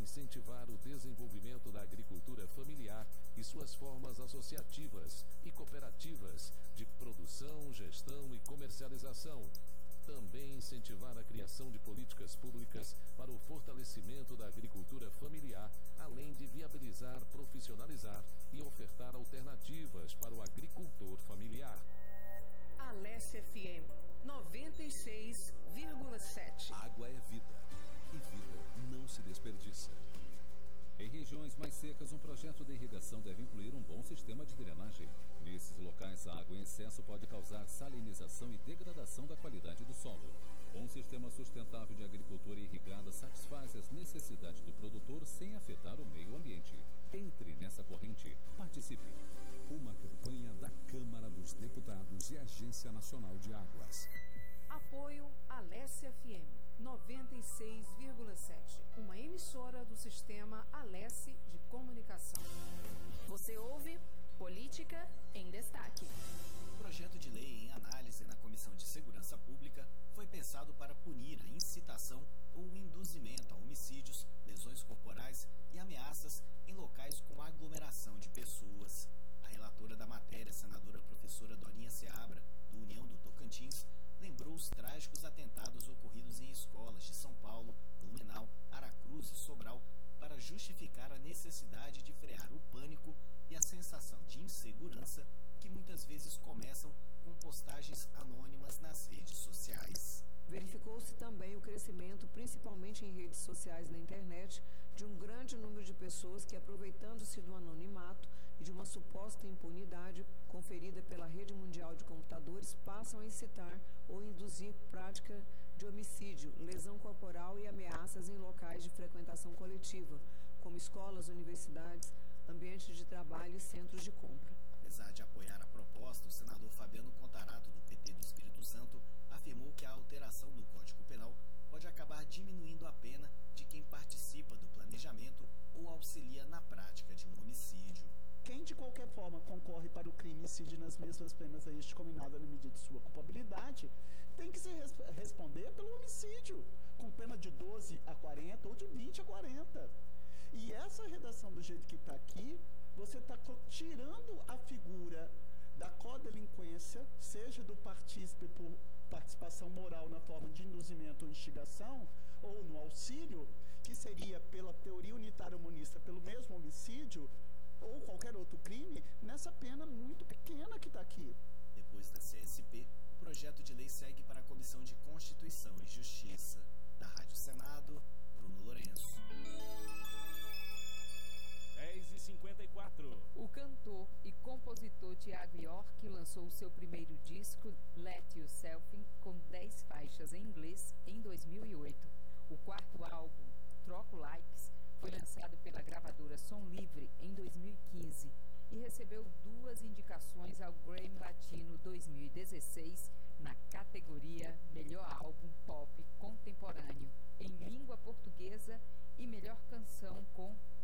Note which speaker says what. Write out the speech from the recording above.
Speaker 1: incentivar o desenvolvimento da agricultura familiar e suas formas associativas e cooperativas de produção, gestão e comercialização. Também incentivar a criação de políticas públicas para o fortalecimento da agricultura familiar, além de viabilizar, profissionalizar e ofertar alternativas para o agricultor familiar.
Speaker 2: Alesse FM 96,7.
Speaker 3: Água é vida e vida não se desperdiça. Em regiões mais secas, um projeto de irrigação deve incluir um bom sistema de drenagem. Nesses locais, a água em excesso pode causar salinização e degradação da qualidade do solo. Um sistema sustentável de agricultura irrigada satisfaz as necessidades do produtor sem afetar o meio ambiente. Entre nessa corrente. Participe.
Speaker 4: Uma campanha da Câmara dos Deputados e Agência Nacional de Águas.
Speaker 2: Apoio Alesse FM 96,7, uma emissora do Sistema Alesse de Comunicação.
Speaker 5: Você ouve Política em Destaque.
Speaker 6: O projeto de lei em análise na Comissão de Segurança Pública foi pensado para punir a incitação ou o induzimento a homicídios, lesões corporais e ameaças em locais com aglomeração de pessoas. A relatora da matéria, senadora professora Dorinha Seabra, do União do Tocantins, lembrou os trágicos atentados ocorridos em escolas de São Paulo, Blumenau, Aracruz e Sobral para justificar a necessidade de frear o pânico e a sensação de insegurança que muitas vezes começam com postagens anônimas nas redes sociais.
Speaker 7: Verificou-se também o crescimento, principalmente em redes sociais na internet, de um grande número de pessoas que, aproveitando-se do anonimato e de uma suposta impunidade conferida pela Rede Mundial de Computadores, passam a incitar ou induzir prática de homicídio, lesão corporal e ameaças em locais de frequentação coletiva, como escolas, universidades, ambientes de trabalho e centros de compra.
Speaker 6: Apesar de apoiar a proposta, o senador Fabiano Contarato, do PT do Espírito Santo, afirmou que a alteração do Código Penal pode acabar diminuindo a pena de quem participa do planejamento ou auxilia na prática de um homicídio.
Speaker 8: Quem de qualquer forma concorre para o crime e incide nas mesmas penas a este combinado na medida de sua culpabilidade, tem que se responder pelo homicídio, com pena de 12 a 40 ou de 20 a 40. E essa redação do jeito que está aqui, você está tirando a figura da codelinquência, seja do partícipe por participação moral na forma de induzimento ou instigação, ou no auxílio, que seria pela teoria unitária humanista pelo mesmo homicídio, ou qualquer outro crime, nessa pena muito pequena que está aqui.
Speaker 6: Depois da CSP, o projeto de lei segue para a Comissão de Constituição e Justiça. Da Rádio Senado, Bruno Lourenço.
Speaker 9: 10h54.
Speaker 10: O cantor e compositor Thiago York lançou seu primeiro disco, Let Yourself In, com 10 faixas em inglês, em 2008. O quarto álbum, Troco Likes, foi lançado pela gravadora Som Livre em 2015 e recebeu 2 indicações ao Grammy Latino 2016 na categoria Melhor Álbum Pop Contemporâneo em Língua Portuguesa e Melhor Canção com